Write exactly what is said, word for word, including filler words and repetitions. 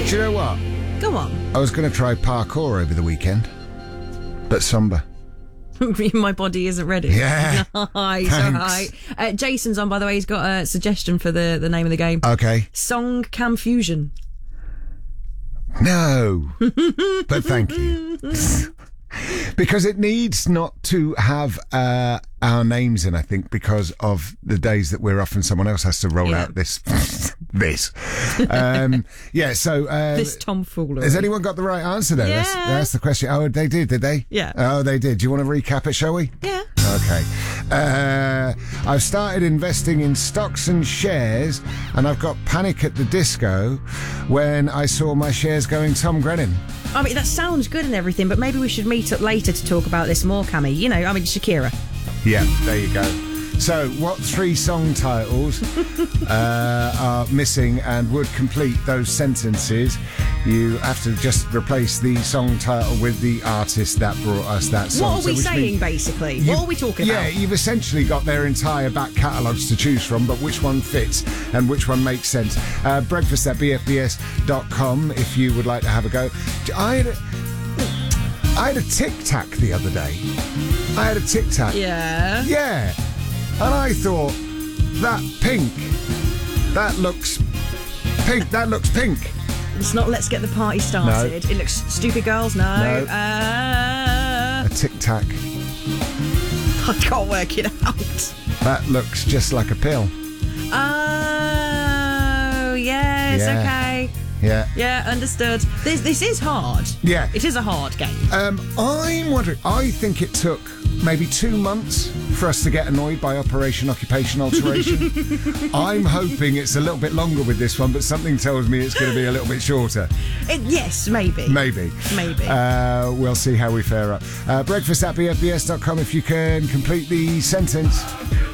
Do you know what? Go on. I was going to try parkour over the weekend, but somber. My body isn't ready. Yeah. Nice. All right. Uh, Jason's on, by the way. He's got a suggestion for the, the name of the game. Okay. Song Cam Fusion. No. But thank you. Because it needs not to have uh, our names in, I think, because of the days that we're off and someone else has to roll Yeah. out this. this. Um, yeah, so... Uh, This tomfoolery. has anyone got the right answer there? That's, Yeah. that's the question. Oh, they did, did they? Yeah. Oh, they did. Do you want to recap it, shall we? Yeah. Okay. Uh, I've started investing in stocks and shares, and I've got Panic at the Disco when I saw my shares going Tom Grennan. I mean, that sounds good and everything, but maybe we should meet up later to talk about this more, Cammy. You know, I mean, Shakira. Yeah, there you go. So, what three song titles uh, are missing and would complete those sentences? You have to just replace the song title with the artist that brought us that song. What are So we which saying, means basically? you- What are we talking yeah, about? you've essentially got their entire back catalogues to choose from, but which one fits and which one makes sense. Uh, breakfast at b f b s dot com if you would like to have a go. I had a, I had a tic-tac the other day. I had a tic-tac. Yeah. Yeah. And I thought, that pink, that looks pink, that looks pink. It's not Let's Get the Party Started. It looks Stupid Girls. No. No. Uh, A tic-tac. I can't work it out. That looks just like a pill. Oh, yes, Yeah. okay. Yeah. Yeah, understood. This this is hard. Yeah. It is a hard game. Um, I'm wondering, I think it took maybe two months for us to get annoyed by Operation Occupation Alteration. I'm hoping it's a little bit longer with this one, but something tells me it's going to be a little bit shorter. It, yes, maybe. Maybe. Maybe. Uh, we'll see how we fare up. Uh, breakfast at b f b s dot com if you can complete the sentence.